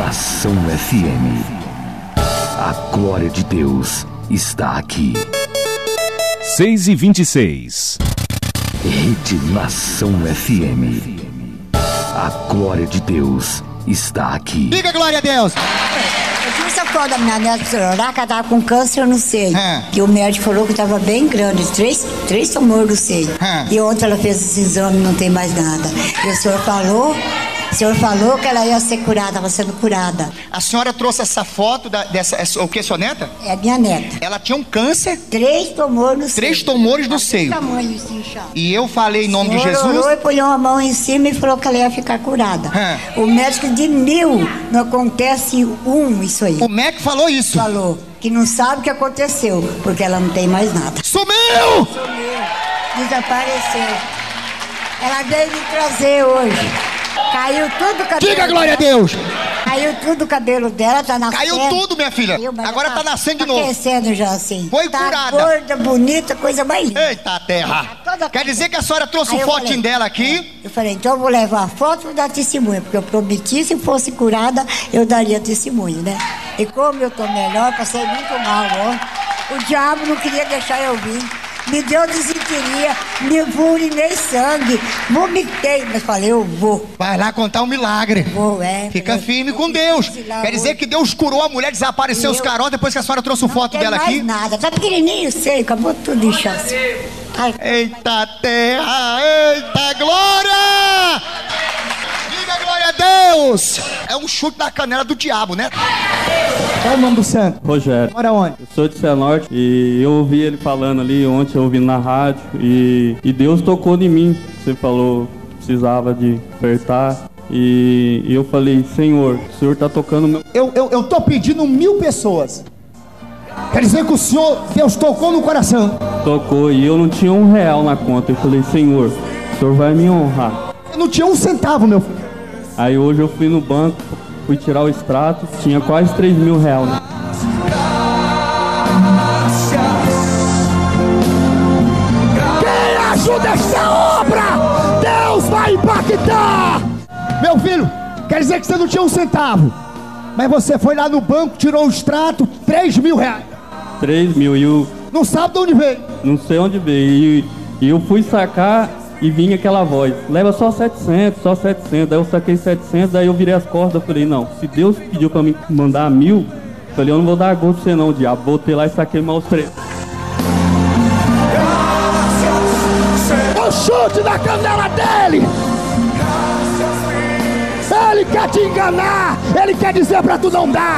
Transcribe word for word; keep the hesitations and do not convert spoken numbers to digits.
Nação F M. A glória de Deus está aqui. seis e vinte e seis. Rede Nação F M. A glória de Deus está aqui. Diga glória a Deus. Eu tive essa foto da minha neta celular, que ela tava com câncer no seio. É. E o médico falou que tava bem grande, três, três tumores no seio. É. E ontem ela fez esse exame e não tem mais nada. E o senhor falou, o senhor falou que ela ia ser curada, estava sendo curada. A senhora trouxe essa foto da, dessa. É, o que, sua neta? É a minha neta. Ela tinha um câncer, Três tumores no seio. três tumores no seio. Tamanho, assim, inchado. E eu falei em nome de O senhor Jesus. orou e pôs uma mão em cima e falou que ela ia ficar curada. É. O médico de mil, não acontece um isso aí. O médico falou isso. Falou que não sabe o que aconteceu, porque ela não tem mais nada. Sumiu! Desapareceu. Ela veio me trazer hoje. Caiu tudo o cabelo. Diga glória a dela. Deus! Caiu tudo o cabelo dela, tá nascendo. Caiu tudo, minha filha. Caiu, mas Agora tá nascendo de novo. crescendo já assim. Foi tá curada. Gorda, bonita, coisa mais linda. Eita terra! Tá toda- Quer dizer que a senhora trouxe Aí um eu fotinho falei, dela aqui? Eu falei, então eu vou levar a foto e vou dar testemunho, porque eu prometi, se fosse curada, eu daria testemunho, né? E como eu tô melhor, passei muito mal, ó. O diabo não queria deixar eu vir. Me deu desinteria, me urinei sangue, vomitei, mas falei, eu vou, Vai lá contar um milagre. vou, é. Fica falei, firme eu com fiz Deus. isso lá Quer dizer hoje. que Deus curou a mulher, desapareceu os Eu- caroços depois que a senhora trouxe uma foto Não tem dela mais aqui? nada, tá pequenininho, sei, acabou tudo inchado. Ai, Eita terra, eita glória! Diga glória a Deus! É um chute na canela do diabo, né? Qual é o nome do santo? Rogério. Mora onde? Eu sou de Cianorte e eu ouvi ele falando ali ontem, eu ouvi na rádio e, e Deus tocou em mim. Você falou que precisava de apertar e, e eu falei, Senhor, o Senhor tá tocando meu... Eu, eu, eu tô pedindo mil pessoas. Quer dizer que o Senhor, Deus tocou no coração. Tocou e eu não tinha um real na conta. Eu falei, Senhor, o Senhor vai me honrar. Eu não tinha um centavo, meu filho. Aí hoje eu fui no banco, fui tirar o extrato, tinha quase três mil reais. Né? Quem ajuda essa obra, Deus vai impactar. Meu filho, quer dizer que você não tinha um centavo, mas você foi lá no banco, tirou o extrato, três mil reais. três mil e eu Não sabe de onde veio. não sei onde veio. E, e eu fui sacar e vinha aquela voz, leva só setecentos, só setecentos. Daí eu saquei setecentos, daí eu virei as costas, eu falei, não, se Deus pediu pra me mandar mil, eu falei, eu não vou dar gosto pra você não, diabo. Voltei lá e saquei mais os três. O chute na canela dele. Ele quer te enganar. Ele quer dizer pra tu não dar.